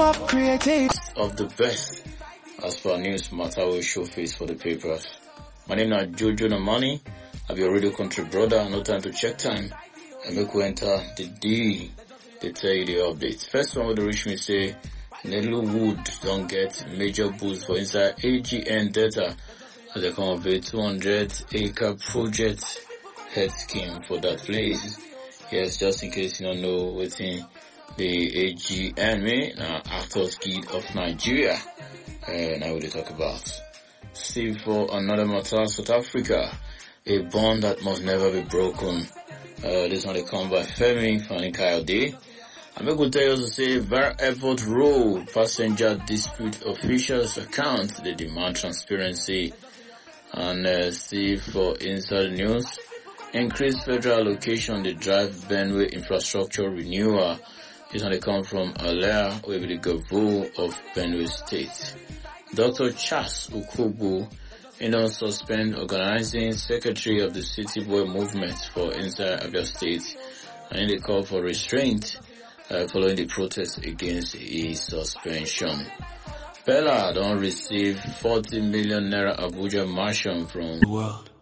up creative. Of the best as per news matter will show face for the papers. My name is Jojo Namani. I be a radio country brother. No time to check time. I make we enter the D. They tell you the updates. First one with the reach me say Nelu Wood don't get major boost for inside AGN data as they come up with 200-acre project head scheme for that place. Yes, just in case you don't know what's in the AGN, Actors Guild of Nigeria. Now we talk about. See for another matter, South Africa, a bond that must never be broken. This one they come by Femi Fani-Kayode. I'm going to tell you to say Var Airport Road passenger dispute officials account. They demand transparency. And see for inside news, increased federal allocation the drive Benue infrastructure renewal. This one they come from Alea, who will be the governor of Benue State. Dr. Charles Ukubu, suspend organizing secretary of the City Boy movement for inside Abia State, and they call for restraint following the protest against his suspension. Bella don't receive 40 million naira Abuja marshal from the world.